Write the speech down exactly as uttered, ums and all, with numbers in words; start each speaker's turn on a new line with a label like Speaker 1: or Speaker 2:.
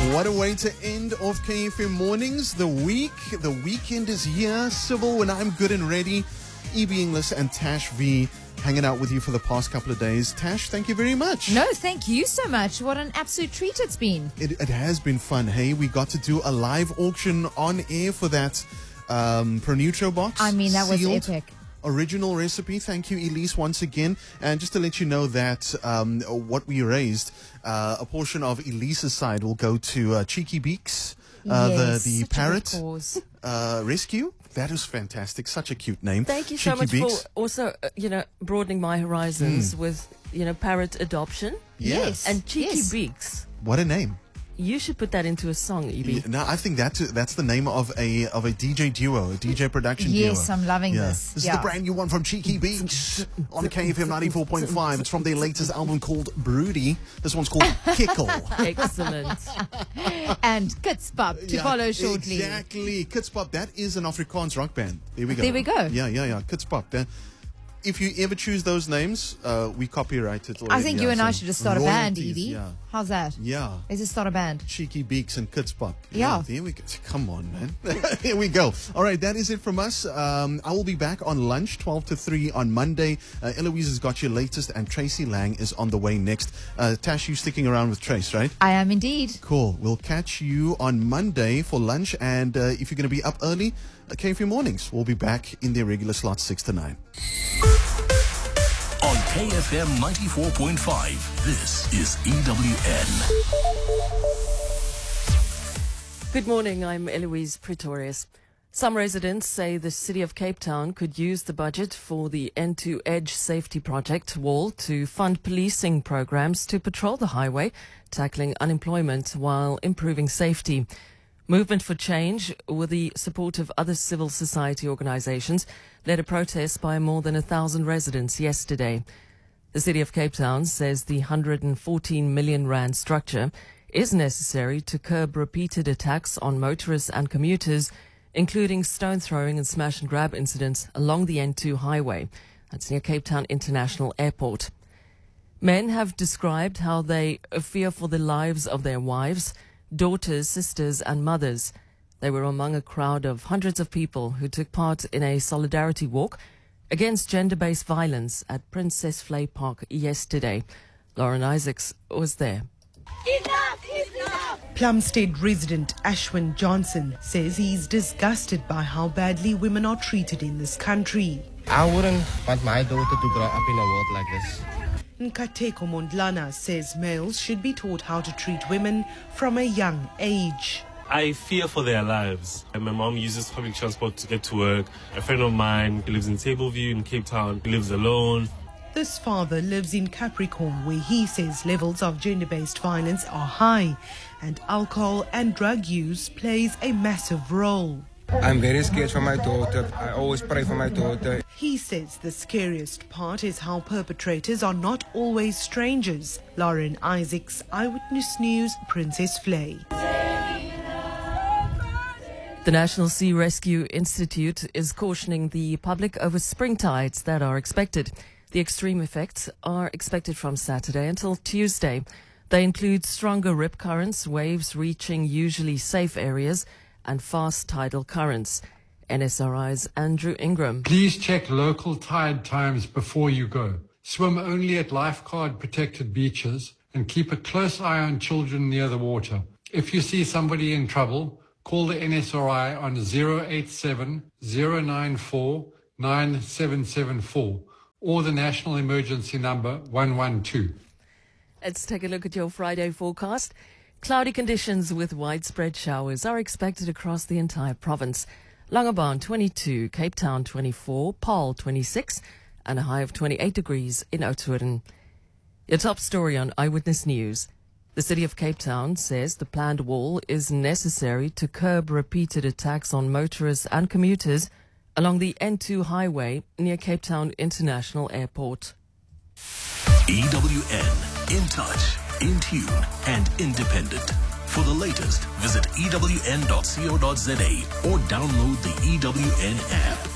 Speaker 1: What a way to end off K F M Mornings. The week, the weekend is here. Sybil, when I'm good and ready. E B Inglis and Tash V hanging out with you for the past couple of days. Tash, thank you very much.
Speaker 2: No, thank you so much. What an absolute treat it's been.
Speaker 1: It, it has been fun. Hey, we got to do a live auction on air for that um, Pronutro box.
Speaker 2: I mean, that was
Speaker 1: sealed.
Speaker 2: epic.
Speaker 1: Original recipe. Thank you, Elise, once again. And just to let you know that um, what we raised, uh, a portion of Elise's side will go to uh, Cheeky Beaks, uh,
Speaker 2: yes,
Speaker 1: the, the
Speaker 2: such a
Speaker 1: parrot
Speaker 2: good cause.
Speaker 1: uh, rescue. That is fantastic. Such a cute name.
Speaker 3: Thank you so
Speaker 1: Cheeky
Speaker 3: much
Speaker 1: Beaks.
Speaker 3: for also, uh, you know, broadening my horizons
Speaker 1: Mm.
Speaker 3: with, you know, parrot adoption.
Speaker 1: Yes.
Speaker 3: And Cheeky
Speaker 2: Yes.
Speaker 3: Beaks.
Speaker 1: What a name.
Speaker 3: You should put that into a song, E B.
Speaker 1: Yeah, no, I think that that's the name of a of a D J duo, a D J production duo.
Speaker 2: Yes, I'm loving
Speaker 1: Yeah.
Speaker 2: this.
Speaker 1: This
Speaker 2: Yeah.
Speaker 1: is the brand new one from Cheeky Beaks on K F M ninety-four point five. It's from their latest album called Broody. This one's called Kickle.
Speaker 3: Excellent.
Speaker 2: And Kutspap to
Speaker 1: Yeah,
Speaker 2: follow shortly.
Speaker 1: Exactly. Kutspap, that is an Afrikaans rock band. There we go.
Speaker 2: There we go.
Speaker 1: Yeah, yeah, yeah. Kutspap. Uh, if you ever choose those names, uh, we copyright it.
Speaker 2: I
Speaker 1: already,
Speaker 2: think
Speaker 1: yeah,
Speaker 2: you and I
Speaker 1: so
Speaker 2: should just start a band,
Speaker 1: royalties,
Speaker 2: Edie.
Speaker 1: Yeah.
Speaker 2: How's that?
Speaker 1: Yeah.
Speaker 2: Let's just start a band.
Speaker 1: Cheeky Beaks and Kutspap.
Speaker 2: Yeah.
Speaker 1: There we go. Come on, man. Here we go. All right, that is it from us. Um, I will be back on lunch, twelve to three on Monday. Uh, Eloise has got your latest, and Tracy Lang is on the way next. Uh, Tash, you sticking around with Trace, right?
Speaker 2: I am indeed.
Speaker 1: Cool. We'll catch you on Monday for lunch. And uh, if you're going to be up early, uh, K F M Mornings, we'll be back in their regular slots, six to nine.
Speaker 4: On K F M ninety-four point five, this is E W N.
Speaker 3: Good morning, I'm Eloise Pretorius. Some residents say the City of Cape Town could use the budget for the End to Edge Safety Project wall to fund policing programs to patrol the highway, tackling unemployment while improving safety. Movement for Change, with the support of other civil society organizations, led a protest by more than a thousand residents yesterday. The City of Cape Town says the one hundred fourteen million rand structure is necessary to curb repeated attacks on motorists and commuters, including stone throwing and smash and grab incidents along the N two highway. That's near Cape Town International Airport. Men have described how they fear for the lives of their wives, daughters, sisters and mothers. They were among a crowd of hundreds of people who took part in a solidarity walk against gender-based violence at Princess Flay Park yesterday. Lauren Isaacs was there.
Speaker 5: Enough is enough!
Speaker 6: Plumstead resident Ashwin Johnson says he's disgusted by how badly women are treated in this country.
Speaker 7: I wouldn't want my daughter to grow up in a world like this.
Speaker 6: Nkateko Mondlana says males should be taught how to treat women from a young age.
Speaker 8: I fear for their lives. My mom uses public transport to get to work. A friend of mine who lives in Tableview in Cape Town, he lives alone.
Speaker 6: This father lives in Capricorn, where he says levels of gender-based violence are high and alcohol and drug use plays a massive role.
Speaker 7: I'm very scared for my daughter. I always pray for my daughter.
Speaker 6: He says the scariest part is how perpetrators are not always strangers. Lauren Isaacs, Eyewitness News, Princess Flay.
Speaker 3: The National Sea Rescue Institute is cautioning the public over spring tides that are expected. The extreme effects are expected from Saturday until Tuesday. They include stronger rip currents, waves reaching usually safe areas, and fast tidal currents. N S R I's Andrew Ingram.
Speaker 9: Please check local tide times before you go. Swim only at lifeguard protected beaches and keep a close eye on children near the water. If you see somebody in trouble, call the N S R I on zero eight seven, zero nine four, nine seven seven four or the national emergency number one one two.
Speaker 3: Let's take a look at your Friday forecast. Cloudy conditions with widespread showers are expected across the entire province. Langebaan twenty-two, Cape Town twenty-four, Paarl twenty-six, and a high of twenty-eight degrees in Oudtshoorn. Your top story on Eyewitness News. The City of Cape Town says the planned wall is necessary to curb repeated attacks on motorists and commuters along the N two highway near Cape Town International Airport.
Speaker 4: E W N, in touch, in tune, and independent. For the latest, visit E W N dot co dot za or download the E W N app.